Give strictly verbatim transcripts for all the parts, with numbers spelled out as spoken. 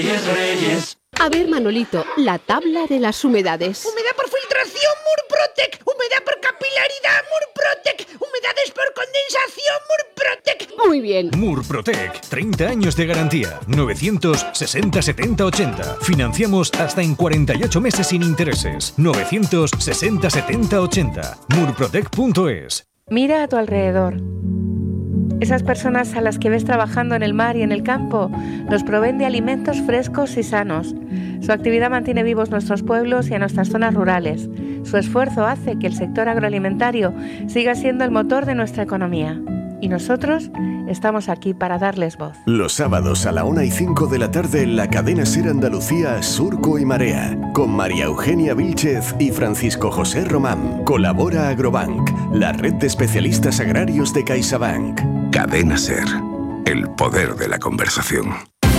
Reyes, Reyes. A ver, Manolito, la tabla de las humedades. Humedad por filtración, Murprotec. Humedad por capilaridad, Murprotec. Humedades por condensación, Murprotec. Muy bien. Murprotec, treinta años de garantía. novecientos sesenta setenta ochenta. Financiamos hasta en cuarenta y ocho meses sin intereses. novecientos sesenta setenta ochenta. murprotec punto es. Mira a tu alrededor. Esas personas a las que ves trabajando en el mar y en el campo nos proveen de alimentos frescos y sanos. Su actividad mantiene vivos nuestros pueblos y a nuestras zonas rurales. Su esfuerzo hace que el sector agroalimentario siga siendo el motor de nuestra economía. Y nosotros estamos aquí para darles voz. Los sábados a la una y cinco de la tarde en la cadena SER Andalucía, Surco y Marea, con María Eugenia Vílchez y Francisco José Román. Colabora Agrobank, la red de especialistas agrarios de CaixaBank. Cadena SER, el poder de la conversación.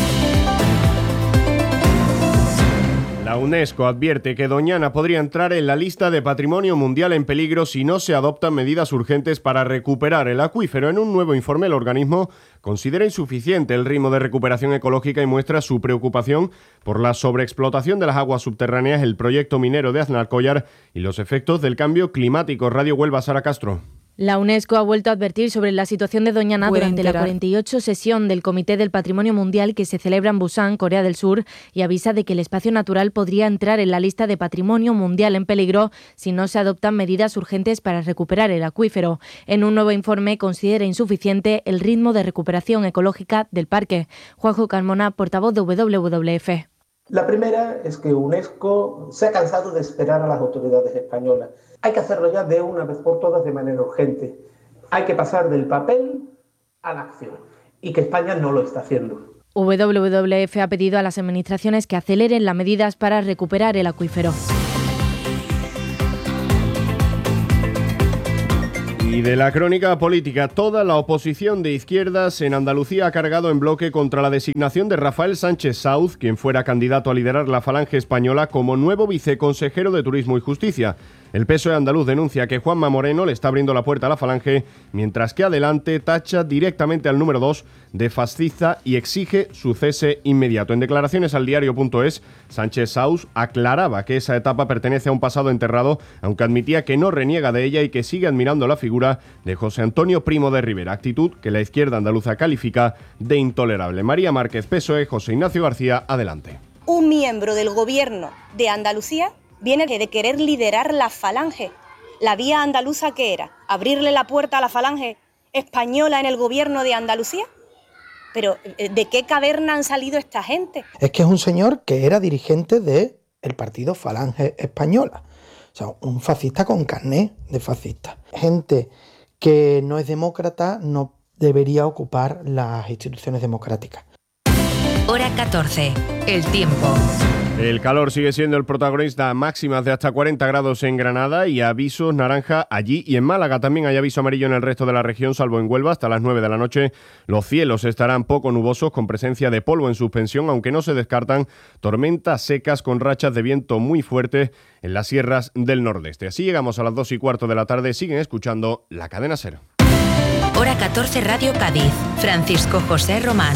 La UNESCO advierte que Doñana podría entrar en la lista de Patrimonio Mundial en peligro si no se adoptan medidas urgentes para recuperar el acuífero. En un nuevo informe, el organismo considera insuficiente el ritmo de recuperación ecológica y muestra su preocupación por la sobreexplotación de las aguas subterráneas, el proyecto minero de Aznalcóllar y los efectos del cambio climático. Radio Huelva, Sara Castro. La UNESCO ha vuelto a advertir sobre la situación de Doñana durante la cuarenta y ocho sesión del Comité del Patrimonio Mundial que se celebra en Busan, Corea del Sur, y avisa de que el espacio natural podría entrar en la lista de Patrimonio Mundial en peligro si no se adoptan medidas urgentes para recuperar el acuífero. En un nuevo informe considera insuficiente el ritmo de recuperación ecológica del parque. Juanjo Carmona, portavoz de W W F. La primera es que UNESCO se ha cansado de esperar a las autoridades españolas. Hay que hacerlo ya de una vez por todas de manera urgente. Hay que pasar del papel a la acción y que España no lo está haciendo. W W F ha pedido a las administraciones que aceleren las medidas para recuperar el acuífero. Y de la crónica política, toda la oposición de izquierdas en Andalucía ha cargado en bloque contra la designación de Rafael Sánchez Sauz, quien fuera candidato a liderar la Falange Española como nuevo viceconsejero de Turismo y Justicia. El P S O E andaluz denuncia que Juanma Moreno le está abriendo la puerta a la Falange, mientras que Adelante tacha directamente al número dos de fascista y exige su cese inmediato. En declaraciones al diario punto es, Sánchez Sauz aclaraba que esa etapa pertenece a un pasado enterrado, aunque admitía que no reniega de ella y que sigue admirando la figura de José Antonio Primo de Rivera, actitud que la izquierda andaluza califica de intolerable. María Márquez, P S O E, José Ignacio García, Adelante. Un miembro del gobierno de Andalucía viene de querer liderar la Falange. ¿La vía andaluza qué era? ¿Abrirle la puerta a la Falange española en el gobierno de Andalucía? Pero ¿de qué caverna han salido esta gente? Es que es un señor que era dirigente del partido Falange Española. O sea, un fascista con carné de fascista. Gente que no es demócrata no debería ocupar las instituciones democráticas. Hora catorce. El tiempo. El calor sigue siendo el protagonista, máximas de hasta cuarenta grados en Granada y avisos naranja allí y en Málaga. También hay aviso amarillo en el resto de la región, salvo en Huelva. Hasta las nueve de la noche los cielos estarán poco nubosos con presencia de polvo en suspensión, aunque no se descartan tormentas secas con rachas de viento muy fuertes en las sierras del nordeste. Así llegamos a las dos y cuarto de la tarde. Siguen escuchando la cadena SER. Hora catorce, Radio Cádiz. Francisco José Román.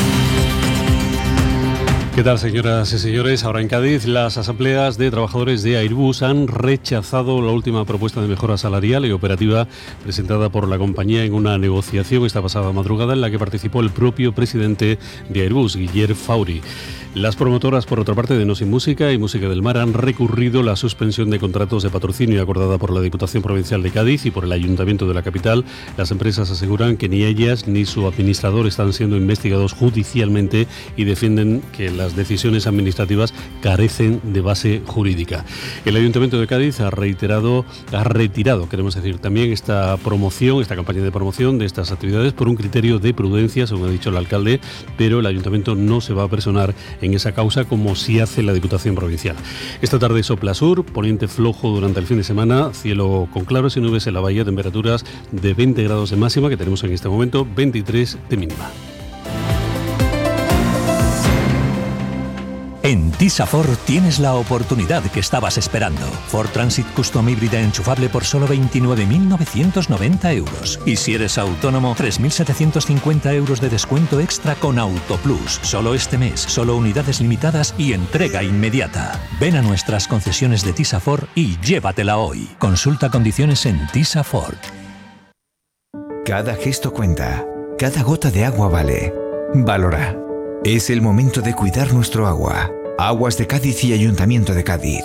¿Qué tal, señoras y señores? Ahora en Cádiz, las asambleas de trabajadores de Airbus han rechazado la última propuesta de mejora salarial y operativa presentada por la compañía en una negociación esta pasada madrugada en la que participó el propio presidente de Airbus, Guillermo Fauri. Las promotoras, por otra parte, de No Sin Música y Música del Mar han recurrido la suspensión de contratos de patrocinio acordada por la Diputación Provincial de Cádiz y por el Ayuntamiento de la capital. Las empresas aseguran que ni ellas ni su administrador están siendo investigados judicialmente y defienden que las decisiones administrativas carecen de base jurídica. El Ayuntamiento de Cádiz ha reiterado, ha retirado, queremos decir, también esta promoción, esta campaña de promoción de estas actividades por un criterio de prudencia, según ha dicho el alcalde, pero el Ayuntamiento no se va a personar en esa causa como sí hace la Diputación Provincial. Esta tarde sopla sur, poniente flojo durante el fin de semana, cielo con claros y nubes en la bahía, temperaturas de veinte grados de máxima que tenemos en este momento, veintitrés de mínima. En Tisa Ford tienes la oportunidad que estabas esperando. Ford Transit Custom híbrida enchufable por solo veintinueve mil novecientos noventa euros. Y si eres autónomo, tres mil setecientos cincuenta euros de descuento extra con AutoPlus. Solo este mes, solo unidades limitadas y entrega inmediata. Ven a nuestras concesiones de Tisa Ford y llévatela hoy. Consulta condiciones en Tisa Ford. Cada gesto cuenta. Cada gota de agua vale. Valora. Es el momento de cuidar nuestro agua. Aguas de Cádiz y Ayuntamiento de Cádiz.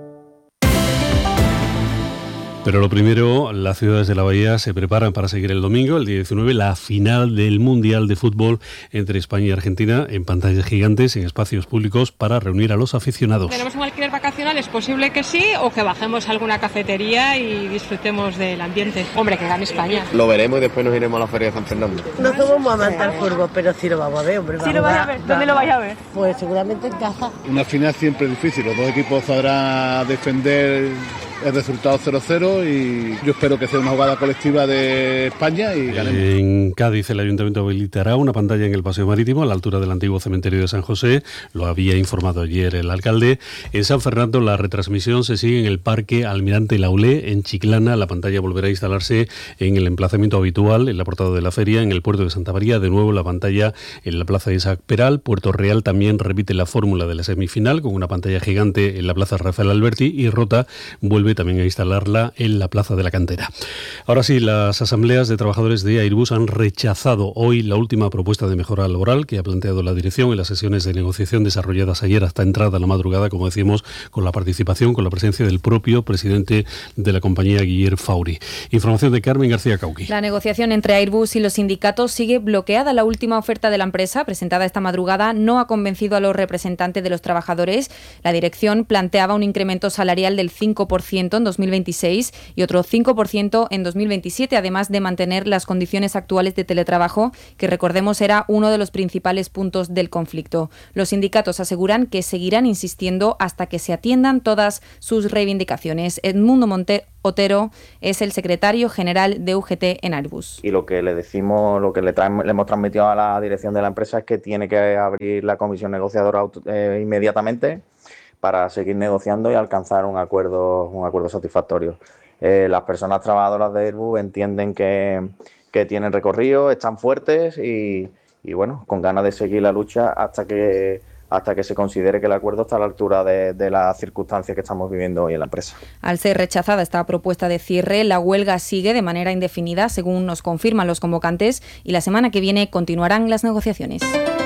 Pero lo primero, las ciudades de la Bahía se preparan para seguir el domingo, el día diecinueve, la final del Mundial de Fútbol entre España y Argentina en pantallas gigantes, en espacios públicos, para reunir a los aficionados. ¿Tenemos un alquiler vacacional? Es posible que sí, o que bajemos a alguna cafetería y disfrutemos del ambiente. Hombre, que gane España. Lo veremos y después nos iremos a la Feria de San Fernando. No somos amantes al fútbol, pero sí lo vamos a ver, hombre. Sí lo vaya a ver. ¿Dónde lo vaya a ver? Pues seguramente en casa. Una final siempre difícil, los dos equipos sabrán defender el resultado cero cero y yo espero que sea una jugada colectiva de España y ganemos. En Cádiz el Ayuntamiento habilitará una pantalla en el Paseo Marítimo a la altura del antiguo cementerio de San José, lo había informado ayer el alcalde. En San Fernando la retransmisión se sigue en el Parque Almirante Laulé, en Chiclana. La pantalla volverá a instalarse en el emplazamiento habitual, en la portada de la feria, en el puerto de Santa María. De nuevo la pantalla en la plaza de Isaac Peral. Puerto Real también repite la fórmula de la semifinal con una pantalla gigante en la plaza Rafael Alberti, y Rota vuelve también a instalarla en la plaza de la Cantera. Ahora sí, las asambleas de trabajadores de Airbus han rechazado hoy la última propuesta de mejora laboral que ha planteado la dirección en las sesiones de negociación desarrolladas ayer hasta entrada a la madrugada, como decimos, con la participación, con la presencia del propio presidente de la compañía, Guillermo Fauri. Información de Carmen García Cauqui. La negociación entre Airbus y los sindicatos sigue bloqueada. La última oferta de la empresa, presentada esta madrugada, no ha convencido a los representantes de los trabajadores. La dirección planteaba un incremento salarial del cinco por ciento en dos mil veintiséis y otro cinco por ciento en dos mil veintisiete, además de mantener las condiciones actuales de teletrabajo, que recordemos era uno de los principales puntos del conflicto. Los sindicatos aseguran que seguirán insistiendo hasta que se atiendan todas sus reivindicaciones. Edmundo Monte Otero es el secretario general de U G T en Airbus. Y lo que le decimos, lo que le, traemos, le hemos transmitido a la dirección de la empresa es que tiene que abrir la comisión negociadora eh, inmediatamente para seguir negociando y alcanzar un acuerdo, un acuerdo satisfactorio. Eh, las personas trabajadoras de Airbus entienden que, que tienen recorrido, están fuertes y, y bueno, con ganas de seguir la lucha hasta que hasta que se considere que el acuerdo está a la altura de, de las circunstancias que estamos viviendo hoy en la empresa. Al ser rechazada esta propuesta de cierre, la huelga sigue de manera indefinida, según nos confirman los convocantes, y la semana que viene continuarán las negociaciones.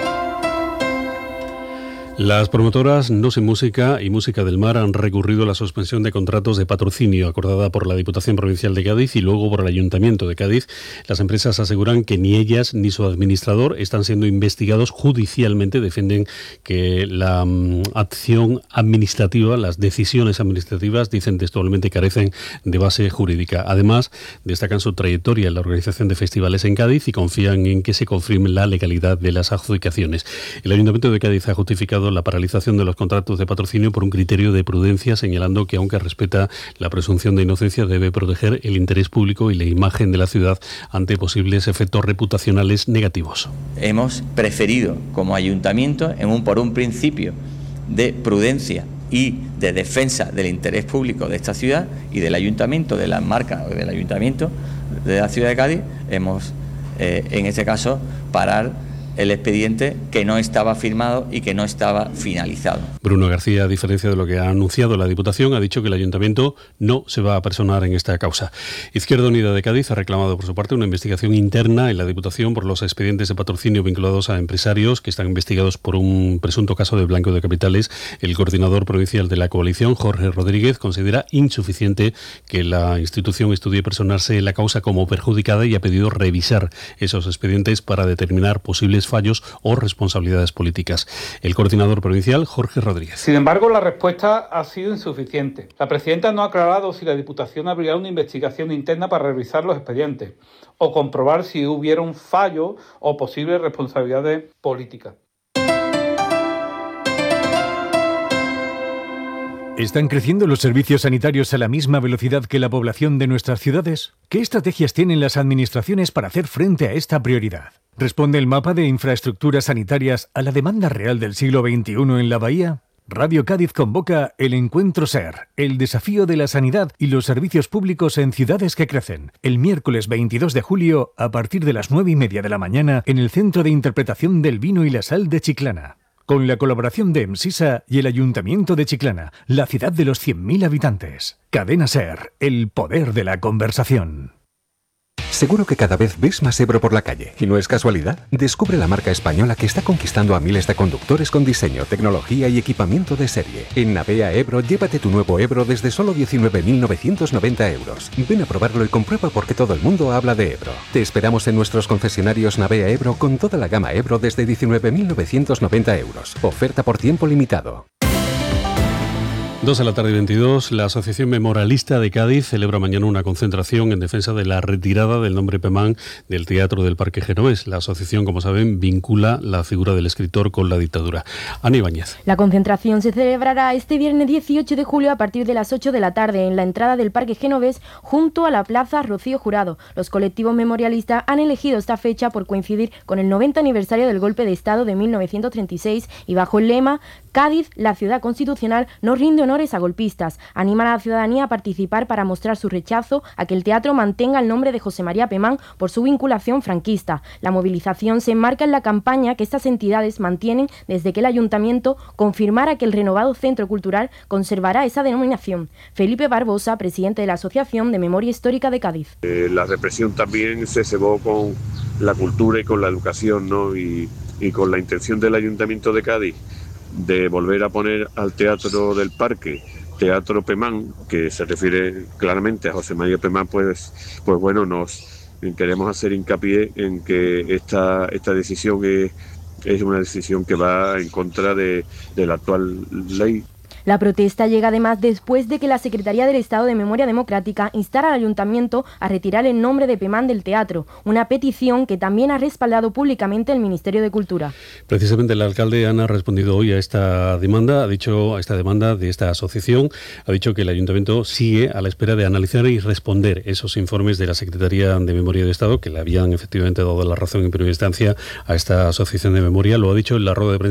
Las promotoras No Sé Música y Música del Mar han recurrido a la suspensión de contratos de patrocinio acordada por la Diputación Provincial de Cádiz y luego por el Ayuntamiento de Cádiz. Las empresas aseguran que ni ellas ni su administrador están siendo investigados judicialmente. Defienden que la um, acción administrativa, las decisiones administrativas, dicen textualmente, carecen de base jurídica. Además, destacan su trayectoria en la organización de festivales en Cádiz y confían en que se confirme la legalidad de las adjudicaciones. El Ayuntamiento de Cádiz ha justificado la paralización de los contratos de patrocinio por un criterio de prudencia, señalando que aunque respeta la presunción de inocencia, debe proteger el interés público y la imagen de la ciudad ante posibles efectos reputacionales negativos. Hemos preferido como ayuntamiento, en un, por un principio de prudencia y de defensa del interés público de esta ciudad y del ayuntamiento, de la marca del ayuntamiento de la ciudad de Cádiz, hemos eh, en este caso parar el expediente que no estaba firmado y que no estaba finalizado. Bruno García, a diferencia de lo que ha anunciado la Diputación, ha dicho que el Ayuntamiento no se va a personar en esta causa. Izquierda Unida de Cádiz ha reclamado por su parte una investigación interna en la Diputación por los expedientes de patrocinio vinculados a empresarios que están investigados por un presunto caso de blanqueo de capitales. El coordinador provincial de la coalición, Jorge Rodríguez, considera insuficiente que la institución estudie personarse en la causa como perjudicada y ha pedido revisar esos expedientes para determinar posibles fallos o responsabilidades políticas. El coordinador provincial, Jorge Rodríguez. Sin embargo, la respuesta ha sido insuficiente. La presidenta no ha aclarado si la Diputación abrirá una investigación interna para revisar los expedientes o comprobar si hubieron fallos o posibles responsabilidades políticas. ¿Están creciendo los servicios sanitarios a la misma velocidad que la población de nuestras ciudades? ¿Qué estrategias tienen las administraciones para hacer frente a esta prioridad? ¿Responde el mapa de infraestructuras sanitarias a la demanda real del siglo veintiuno en la Bahía? Radio Cádiz convoca el Encuentro SER, el desafío de la sanidad y los servicios públicos en ciudades que crecen. El miércoles veintidós de julio, a partir de las nueve y media de la mañana, en el Centro de Interpretación del Vino y la Sal de Chiclana. Con la colaboración de EMSISA y el Ayuntamiento de Chiclana, la ciudad de los cien mil habitantes. Cadena SER, el poder de la conversación. Seguro que cada vez ves más Ebro por la calle, y no es casualidad. Descubre la marca española que está conquistando a miles de conductores con diseño, tecnología y equipamiento de serie. En Navea Ebro, llévate tu nuevo Ebro desde solo diecinueve mil novecientos noventa euros. Ven a probarlo y comprueba por qué todo el mundo habla de Ebro. Te esperamos en nuestros concesionarios Navea Ebro con toda la gama Ebro desde diecinueve mil novecientos noventa euros. Oferta por tiempo limitado. Dos de la tarde y veintidós, la Asociación Memorialista de Cádiz celebra mañana una concentración en defensa de la retirada del nombre Pemán del Teatro del Parque Genovés. La asociación, como saben, vincula la figura del escritor con la dictadura. Ana Ibáñez. La concentración se celebrará este viernes dieciocho de julio a partir de las ocho de la tarde en la entrada del Parque Genovés junto a la Plaza Rocío Jurado. Los colectivos memorialistas han elegido esta fecha por coincidir con el noventa aniversario del golpe de Estado de mil novecientos treinta y seis y bajo el lema Cádiz, la ciudad constitucional, no rinde honores a golpistas. Animan a la ciudadanía a participar para mostrar su rechazo a que el teatro mantenga el nombre de José María Pemán por su vinculación franquista. La movilización se enmarca en la campaña que estas entidades mantienen desde que el ayuntamiento confirmara que el renovado centro cultural conservará esa denominación. Felipe Barbosa, presidente de la Asociación de Memoria Histórica de Cádiz. Eh, la represión también se cebó con la cultura y con la educación, ¿no? y, y con la intención del Ayuntamiento de Cádiz de volver a poner al Teatro del Parque, Teatro Pemán, que se refiere claramente a José María Pemán, pues, pues bueno, nos queremos hacer hincapié en que esta, esta decisión es, es una decisión que va en contra de, de la actual ley. La protesta llega además después de que la Secretaría del Estado de Memoria Democrática instara al Ayuntamiento a retirar el nombre de Pemán del teatro, una petición que también ha respaldado públicamente el Ministerio de Cultura. Precisamente el alcalde Ana ha respondido hoy a esta demanda, ha dicho a esta demanda de esta asociación, ha dicho que el Ayuntamiento sigue a la espera de analizar y responder esos informes de la Secretaría de Memoria de Estado que le habían efectivamente dado la razón en primera instancia a esta asociación de memoria. Lo ha dicho en la rueda de prensa